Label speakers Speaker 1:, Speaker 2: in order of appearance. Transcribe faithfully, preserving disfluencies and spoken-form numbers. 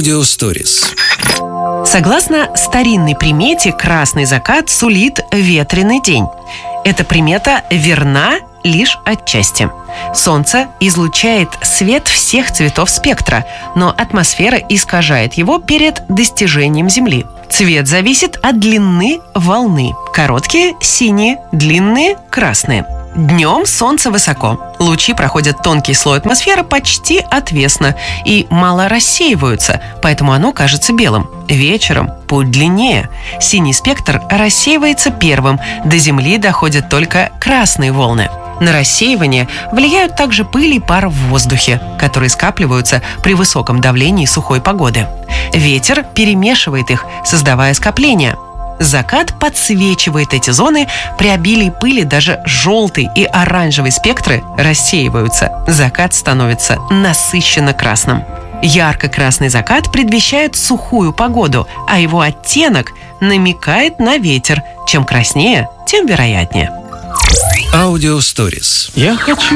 Speaker 1: Аудиосторис.
Speaker 2: Согласно старинной примете, красный закат сулит ветреный день. Эта примета верна лишь отчасти. Солнце излучает свет всех цветов спектра, но атмосфера искажает его перед достижением Земли. Цвет зависит от длины волны. Короткие – синие, длинные – красные. Днем солнце высоко. Лучи проходят тонкий слой атмосферы почти отвесно и мало рассеиваются, поэтому оно кажется белым. Вечером путь длиннее. Синий спектр рассеивается первым. До Земли доходят только красные волны. На рассеивание влияют также пыль и пар в воздухе, которые скапливаются при высоком давлении сухой погоды. Ветер перемешивает их, создавая скопления. Закат подсвечивает эти зоны. При обилии пыли даже желтый и оранжевый спектры рассеиваются. Закат становится насыщенно красным. Ярко-красный закат предвещает сухую погоду, а его оттенок намекает на ветер. Чем краснее, тем вероятнее.
Speaker 1: Аудиосторис.
Speaker 3: Я хочу